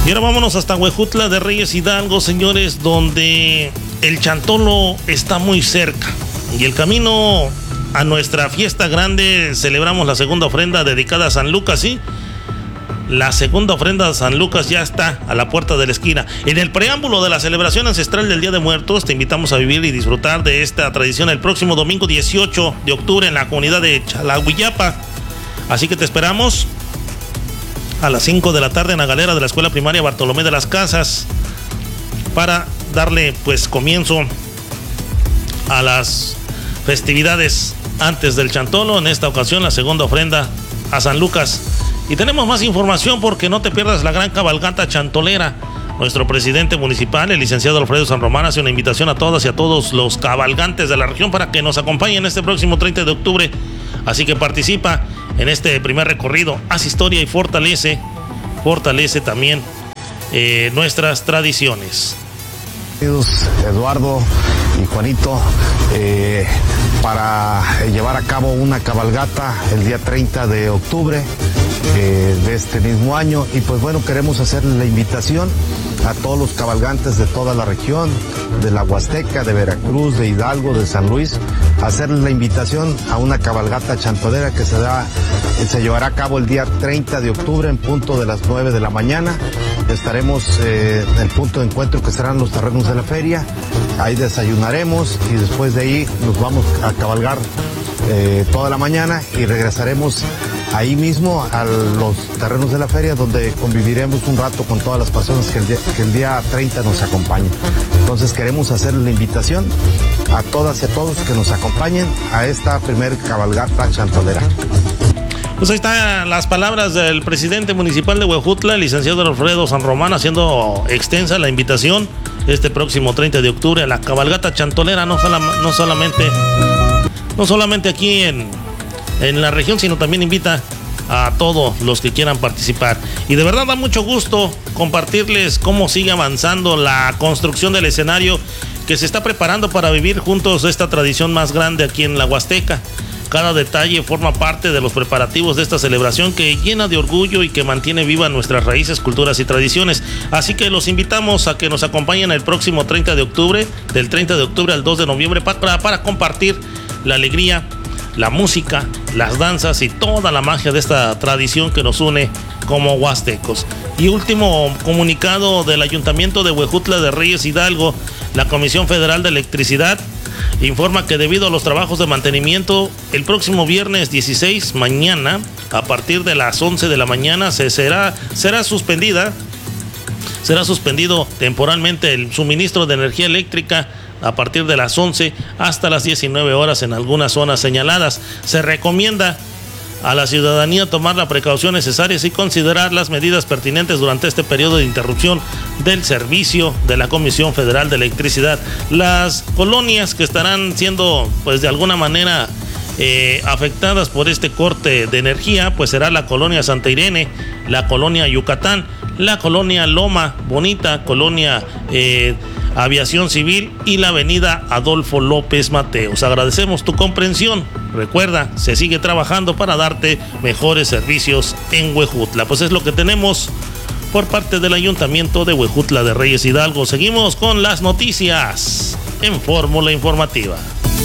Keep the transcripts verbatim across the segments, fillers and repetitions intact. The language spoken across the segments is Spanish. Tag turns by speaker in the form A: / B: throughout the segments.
A: Y ahora vámonos hasta Huejutla de Reyes Hidalgo, señores, donde el Chantolo está muy cerca. Y el camino a nuestra fiesta grande, celebramos la segunda ofrenda dedicada a San Lucas, ¿sí? La segunda ofrenda de San Lucas ya está a la puerta de la esquina. En el preámbulo de la celebración ancestral del Día de Muertos, te invitamos a vivir y disfrutar de esta tradición el próximo domingo dieciocho de octubre en la comunidad de Chalahuillapa. Así que te esperamos a las cinco de la tarde en la galera de la Escuela Primaria Bartolomé de las Casas para darle pues comienzo a las festividades antes del Chantolo. En esta ocasión la segunda ofrenda a San Lucas. Y tenemos más información porque no te pierdas la gran cabalgata chantolera. Nuestro presidente municipal, el licenciado Alfredo San Román, hace una invitación a todas y a todos los cabalgantes de la región para que nos acompañen este próximo treinta de octubre. Así que participa en este primer recorrido, haz historia y fortalece, fortalece también eh, nuestras tradiciones.
B: Eduardo y Juanito, eh, para llevar a cabo una cabalgata el día treinta de octubre eh, de este mismo año. Y pues bueno, queremos hacerle la invitación a todos los cabalgantes de toda la región, de la Huasteca, de Veracruz, de Hidalgo, de San Luis, hacerles la invitación a una cabalgata chantolera que se da, se llevará a cabo el día treinta de octubre en punto de las nueve de la mañana. Estaremos eh, en el punto de encuentro que serán los terrenos de la feria. Ahí desayunaremos y después de ahí nos vamos a cabalgar eh, toda la mañana y regresaremos ahí mismo a los terrenos de la feria, donde conviviremos un rato con todas las personas que el día, que el día treinta nos acompañen. Entonces queremos hacer la invitación a todas y a todos que nos acompañen a esta primer cabalgata chantolera.
A: Pues ahí están las palabras del presidente municipal de Huejutla, el licenciado Alfredo San Román, haciendo extensa la invitación este próximo treinta de octubre a la cabalgata chantolera, no, sola, no solamente no solamente aquí en, en la región, sino también invita a todos los que quieran participar. Y de verdad da mucho gusto compartirles cómo sigue avanzando la construcción del escenario que se está preparando para vivir juntos esta tradición más grande aquí en la Huasteca. Cada detalle forma parte de los preparativos de esta celebración que llena de orgullo y que mantiene viva nuestras raíces, culturas y tradiciones. Así que los invitamos a que nos acompañen el próximo treinta de octubre, del treinta de octubre al dos de noviembre, para, para compartir la alegría, la música, las danzas y toda la magia de esta tradición que nos une como huastecos. Y último comunicado del Ayuntamiento de Huejutla de Reyes Hidalgo, la Comisión Federal de Electricidad informa que debido a los trabajos de mantenimiento, el próximo viernes dieciséis, mañana, a partir de las once de la mañana, se será, será suspendida, será suspendido temporalmente el suministro de energía eléctrica a partir de las once hasta las diecinueve horas en algunas zonas señaladas. Se recomienda a la ciudadanía tomar la precaución necesaria y considerar las medidas pertinentes durante este periodo de interrupción del servicio de la Comisión Federal de Electricidad. Las colonias que estarán siendo, pues de alguna manera, eh, afectadas por este corte de energía, pues será la colonia Santa Irene, la colonia Yucatán, la colonia Loma Bonita, colonia eh, Aviación Civil y la avenida Adolfo López Mateos. Agradecemos tu comprensión. Recuerda, se sigue trabajando para darte mejores servicios en Huejutla. Pues es lo que tenemos por parte del Ayuntamiento de Huejutla de Reyes Hidalgo. Seguimos con las noticias en Fórmula Informativa.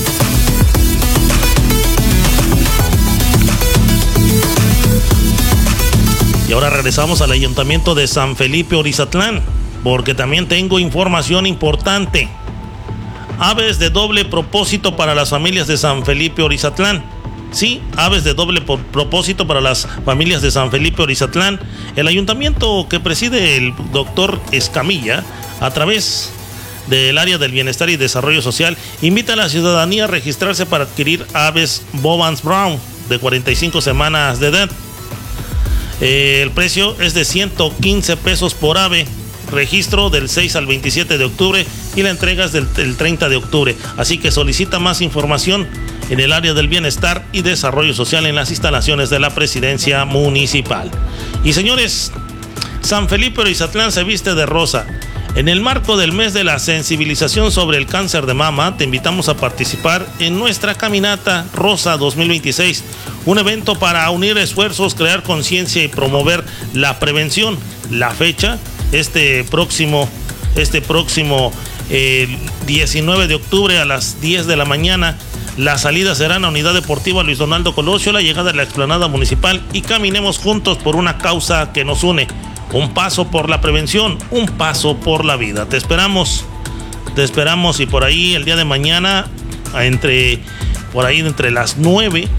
A: Y ahora regresamos al Ayuntamiento de San Felipe Orizatlán, porque también tengo información importante. Aves de doble propósito para las familias de San Felipe Orizatlán. Sí, aves de doble propósito para las familias de San Felipe Orizatlán. El ayuntamiento que preside el doctor Escamilla, a través del área del bienestar y desarrollo social, invita a la ciudadanía a registrarse para adquirir aves Bowens Brown de cuarenta y cinco semanas de edad. Eh, el precio es de ciento quince pesos por ave. Registro del seis al veintisiete de octubre y la entrega es del, del treinta de octubre. Así que solicita más información en el área del bienestar y desarrollo social en las instalaciones de la presidencia municipal. Y señores, San Felipe Orizatlán se viste de rosa. En el marco del mes de la sensibilización sobre el cáncer de mama, te invitamos a participar en nuestra Caminata Rosa dos mil veintiséis, un evento para unir esfuerzos, crear conciencia y promover la prevención. La fecha este próximo, este próximo eh, diecinueve de octubre a las diez de la mañana. La salida será en la Unidad Deportiva Luis Donaldo Colosio, la llegada a la explanada municipal y caminemos juntos por una causa que nos une. Un paso por la prevención, un paso por la vida. Te esperamos, te esperamos y por ahí el día de mañana, entre, por ahí entre las nueve,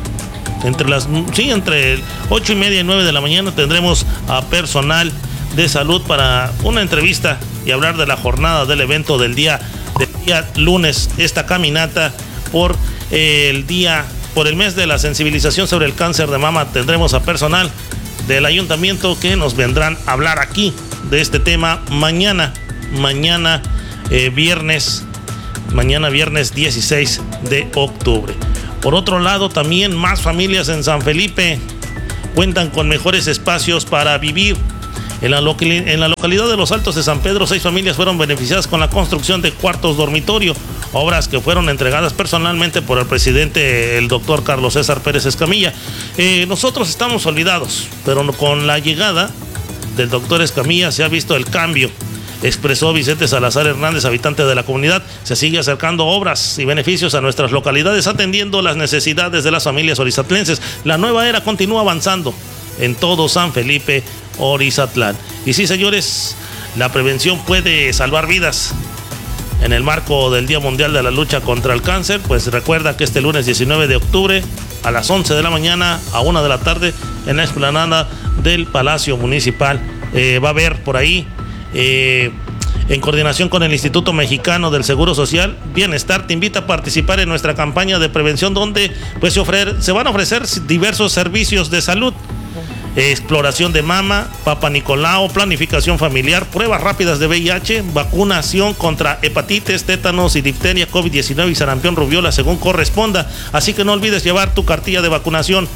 A: entre las, sí, entre ocho y media y nueve de la mañana tendremos a personal de salud para una entrevista y hablar de la jornada del evento del día, del día lunes, esta caminata por eh, el día, por el mes de la sensibilización sobre el cáncer de mama. Tendremos a personal del ayuntamiento que nos vendrán a hablar aquí de este tema mañana, mañana eh, viernes, mañana viernes dieciséis de octubre. Por otro lado, también más familias en San Felipe cuentan con mejores espacios para vivir. En la, locali- en la localidad de Los Altos de San Pedro, seis familias fueron beneficiadas con la construcción de cuartos dormitorio, obras que fueron entregadas personalmente por el presidente, el doctor Carlos César Pérez Escamilla. Eh, nosotros estamos olvidados, pero con la llegada del doctor Escamilla se ha visto el cambio, expresó Vicente Salazar Hernández, habitante de la comunidad. Se sigue acercando obras y beneficios a nuestras localidades, atendiendo las necesidades de las familias orizatlenses. La nueva era continúa avanzando en todo San Felipe, Orizatlán. Y sí, señores, la prevención puede salvar vidas. En el marco del Día Mundial de la Lucha contra el Cáncer, pues recuerda que este lunes diecinueve de octubre a las once de la mañana a una de la tarde en la explanada del Palacio Municipal eh, va a haber por ahí eh, en coordinación con el Instituto Mexicano del Seguro Social, Bienestar te invita a participar en nuestra campaña de prevención, donde pues se, ofrecer, se van a ofrecer diversos servicios de salud. Exploración de mama, Papa Nicolau, planificación familiar, pruebas rápidas de V I H, vacunación contra hepatitis, tétanos y difteria, COVID diecinueve y sarampión, rubiola, según corresponda. Así que no olvides llevar tu cartilla de vacunación.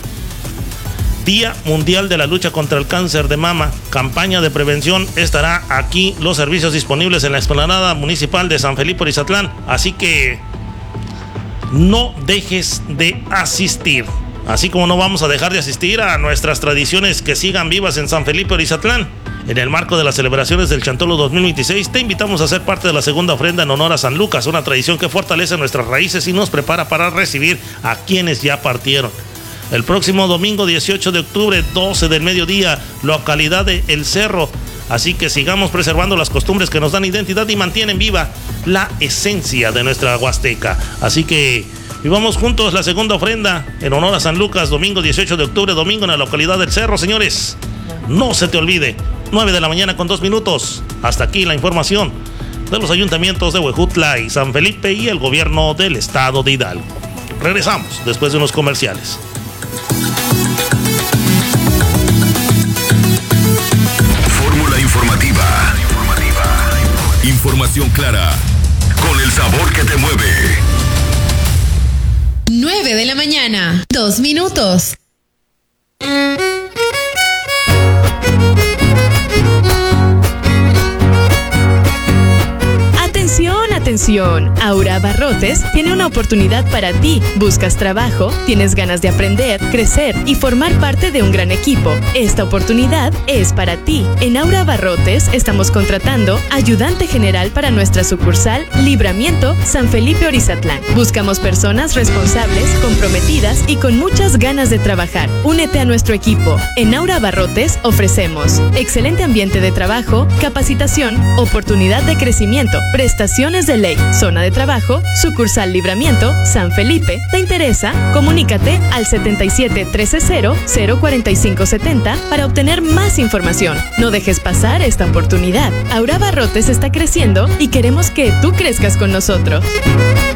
A: Día Mundial de la Lucha contra el Cáncer de Mama, campaña de prevención. Estará aquí los servicios disponibles en la explanada municipal de San Felipe Orizatlán. Así que no dejes de asistir. Así como no vamos a dejar de asistir a nuestras tradiciones que sigan vivas en San Felipe Orizatlán. En el marco de las celebraciones del Chantolo dos mil veintiséis, te invitamos a ser parte de la segunda ofrenda en honor a San Lucas, una tradición que fortalece nuestras raíces y nos prepara para recibir a quienes ya partieron. El próximo domingo dieciocho de octubre, doce del mediodía, localidad de El Cerro. Así que sigamos preservando las costumbres que nos dan identidad y mantienen viva la esencia de nuestra Huasteca. Así que vivamos juntos la segunda ofrenda en honor a San Lucas, domingo dieciocho de octubre, domingo en la localidad del Cerro, señores. No se te olvide, nueve de la mañana con dos minutos. Hasta aquí la información de los ayuntamientos de Huejutla y San Felipe y el gobierno del estado de Hidalgo. Regresamos después de unos comerciales.
C: Fórmula informativa. Información clara, con el sabor que te mueve.
D: nueve de la mañana, dos minutos. Atención, atención. Aura Abarrotes tiene una oportunidad para ti. Buscas trabajo, tienes ganas de aprender, crecer y formar parte de un gran equipo. Esta oportunidad es para ti. En Aura Abarrotes estamos contratando ayudante general para nuestra sucursal Libramiento San Felipe Orizatlán. Buscamos personas responsables, comprometidas y con muchas ganas de trabajar. Únete a nuestro equipo. En Aura Abarrotes ofrecemos excelente ambiente de trabajo, capacitación, oportunidad de crecimiento, prestaciones de ley, zona de trabajo, sucursal Libramiento, San Felipe. ¿Te interesa? Comunícate al setenta y siete, trece cero, cero cuarenta y cinco setenta para obtener más información. No dejes pasar esta oportunidad. Aura Abarrotes está creciendo y queremos que tú crezcas con nosotros.